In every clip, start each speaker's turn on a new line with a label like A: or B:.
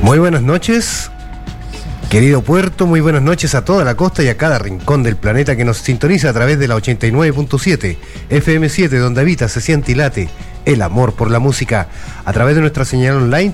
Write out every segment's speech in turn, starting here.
A: Muy buenas noches, querido puerto, muy buenas noches a toda la costa y a cada rincón del planeta que nos sintoniza a través de la 89.7 FM7, donde habita, se siente y late el amor por la música. A través de nuestra señal online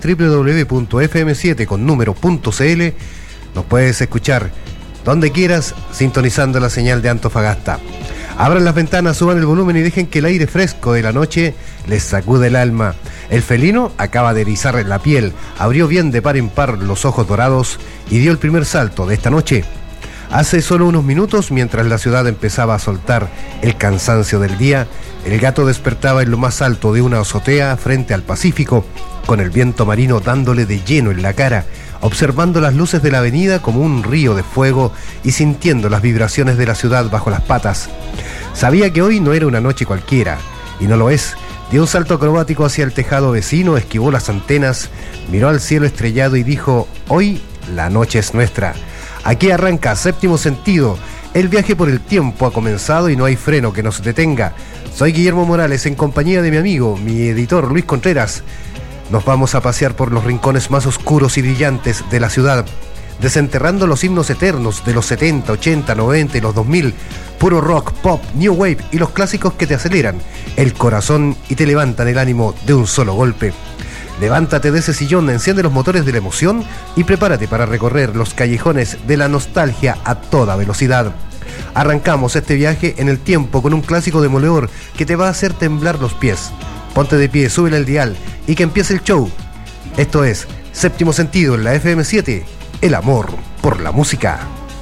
A: www.fm7.cl nos puedes escuchar donde quieras sintonizando la señal de Antofagasta. Abran las ventanas, suban el volumen y dejen que el aire fresco de la noche les sacude el alma. El felino acaba de erizar la piel, abrió bien de par en par los ojos dorados y dio el primer salto de esta noche. Hace solo unos minutos, mientras la ciudad empezaba a soltar el cansancio del día, el gato despertaba en lo más alto de una azotea frente al Pacífico, con el viento marino dándole de lleno en la cara, observando las luces de la avenida como un río de fuego y sintiendo las vibraciones de la ciudad bajo las patas. Sabía que hoy no era una noche cualquiera, y no lo es. Dio un salto acrobático hacia el tejado vecino, esquivó las antenas, miró al cielo estrellado y dijo: hoy la noche es nuestra. Aquí arranca Séptimo Sentido. El viaje por el tiempo ha comenzado y no hay freno que nos detenga. Soy Guillermo Morales, en compañía de mi amigo, mi editor Luis Contreras. Nos vamos a pasear por los rincones más oscuros y brillantes de la ciudad, desenterrando los himnos eternos de los 70, 80, 90 y los 2000, puro rock, pop, new wave y los clásicos que te aceleran el corazón y te levantan el ánimo de un solo golpe. Levántate de ese sillón, enciende los motores de la emoción y prepárate para recorrer los callejones de la nostalgia a toda velocidad. Arrancamos este viaje en el tiempo con un clásico demoledor que te va a hacer temblar los pies. Ponte de pie, súbele al dial y que empiece el show. Esto es Séptimo Sentido en la FM7, el amor por la música.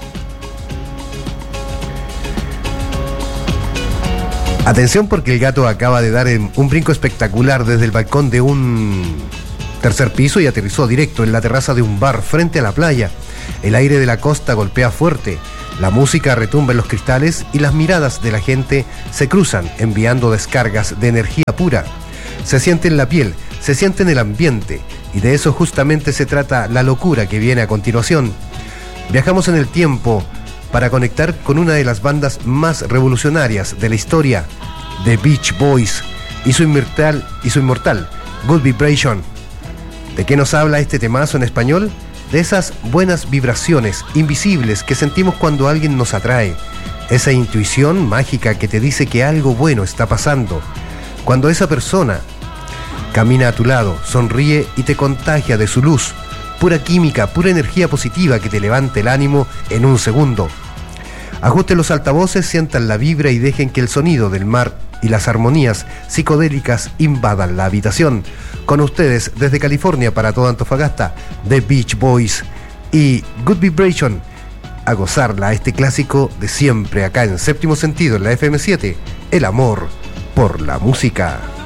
A: Atención, porque el gato acaba de dar un brinco espectacular desde el balcón de un tercer piso y aterrizó directo en la terraza de un bar frente a la playa. El aire de la costa golpea fuerte, la música retumba en los cristales y las miradas de la gente se cruzan enviando descargas de energía pura. Se siente en la piel, se siente en el ambiente, y de eso justamente se trata la locura que viene a continuación. Viajamos en el tiempo para conectar con una de las bandas más revolucionarias de la historia, The Beach Boys, y su inmortal Good Vibration. ¿De qué nos habla este temazo en español? De esas buenas vibraciones invisibles que sentimos cuando alguien nos atrae, esa intuición mágica que te dice que algo bueno está pasando, cuando esa persona camina a tu lado, sonríe y te contagia de su luz, pura química, pura energía positiva que te levante el ánimo en un segundo. Ajusten los altavoces, sientan la vibra y dejen que el sonido del mar y las armonías psicodélicas invadan la habitación. Con ustedes, desde California para toda Antofagasta, The Beach Boys y Good Vibration. A gozarla a este clásico de siempre acá en Séptimo Sentido en la FM7, el amor por la música.